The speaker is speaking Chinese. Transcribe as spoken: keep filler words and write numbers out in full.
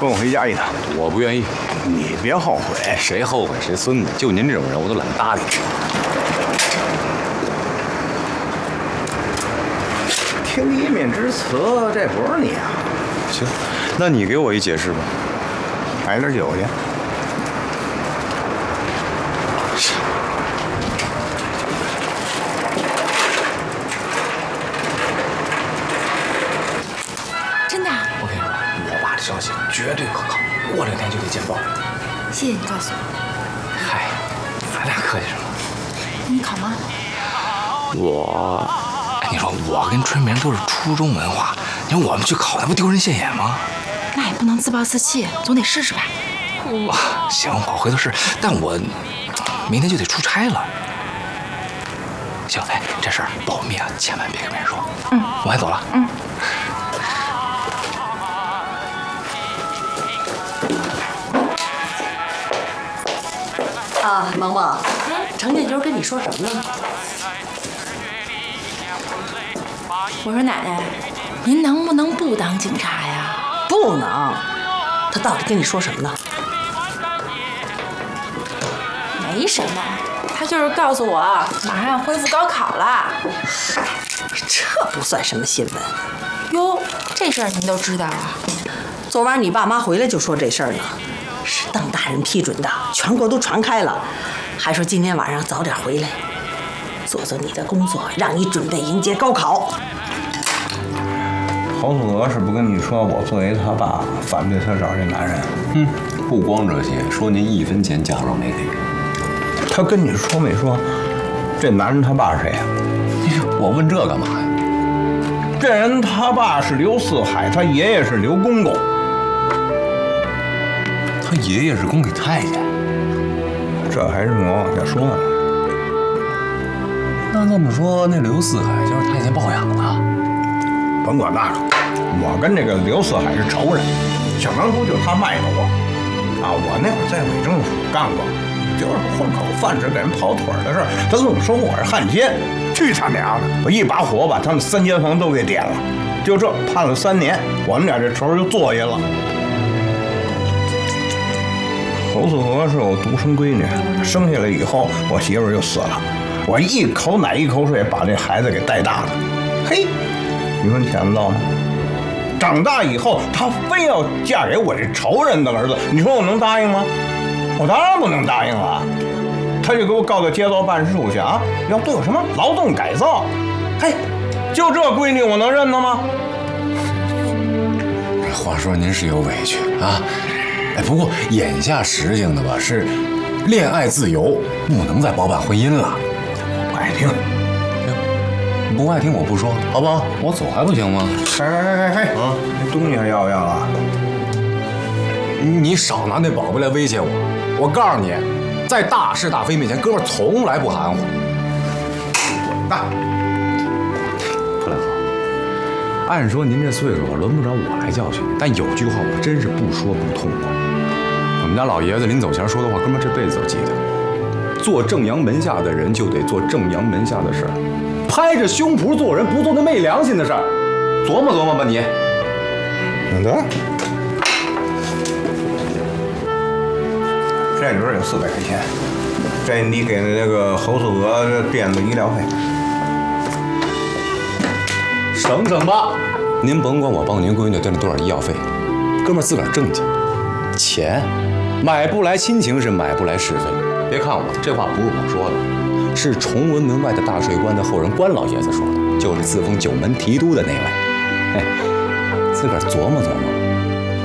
跟我回家一趟。 我不愿意。 你别后悔。 谁后悔谁孙子？就您这种人，我都懒得搭理。 听一面之词，这不是你啊？ 行，那你给我一解释吧。 买点酒去。 真的？ 我跟你说，我爸的消息绝对可靠，过两天就得见报。 谢谢你告诉我。 嗨，咱俩客气什么？ 你考吗？ 我，哎，你说我跟春明都是初中文化，你说我们去考，那不丢人现眼吗？ 那也不能自暴自弃，总得试试吧。 哇，行，我回头试，但我明天就得出差了。行，哎，这事儿保密啊，千万别跟别人说。 嗯， 我还走了。 嗯。 啊，萌萌，程建军跟你说什么了吗？ 我说奶奶，您能不能不当警察呀？ 不能。他到底跟你说什么呢？ 没什么，他就是告诉我马上要恢复高考了。 嗨，这不算什么新闻。 哟，这事儿您都知道啊？ 昨晚你爸妈回来就说这事儿呢，是邓大人批准的，全国都传开了，还说今天晚上早点回来，做做你的工作，让你准备迎接高考。 侯祖娥是不跟你说，我作为他爸反对他找这男人。 嗯，不光这些，说您一分钱奖赏没给。 他跟你说没说？这男人他爸是谁呀？ 我问这干嘛呀？ 这人他爸是刘四海，他爷爷是刘公公。 他爷爷是宫里太监。 这还是我往下说呢。 那这么说，那刘四海就是太监抱养的？ 甭管那个，我跟这个刘四海是仇人。想当初就是他卖的我啊！我那会儿在伪政府干过，就是混口饭吃给人跑腿的事儿。他跟我说我是汉奸，去他娘的！我一把火把他们三间房都给点了。就这判了三年，我们俩这仇就坐下了。侯素娥是我独生闺女，生下来以后，我媳妇儿就死了，我一口奶一口水把这孩子给带大了。嘿，你说你想得到吗？长大以后，她非要嫁给我这仇人的儿子，你说我能答应吗？我当然不能答应了。他就给我告到街道办事处去啊，要对我什么劳动改造？嘿，就这闺女我能认得吗？ 话说您是有委屈啊，哎，不过眼下实行的吧是恋爱自由，不能再包办婚姻了。 不爱听。 不爱听我不说，好不好？我走还不行吗？ 嘿嘿嘿嘿，啊，这东西还要不要啊？ 你少拿那宝贝来威胁我！我告诉你，在大是大非面前，哥们儿从来不含糊。滚蛋！特来好，按说您这岁数轮不着我来教训你，但有句话我真是不说不痛快。我们家老爷子临走前说的话，哥们儿这辈子都记得。做正阳门下的人就得做正阳门下的事儿。拍着胸脯做人，不做那昧良心的事儿，琢磨琢磨吧你。 等得，这里边有四百块钱，这你给那个侯素娥垫的医疗费， 省省吧。您甭管我帮您闺女垫了多少医药费，哥们儿自个儿挣去。钱买不来亲情，是买不来是非。别看我，这话不是我说的。是崇文门外的大税官的后人关老爷子说的，就是自封九门提督的那位。嘿，自个儿琢磨琢磨，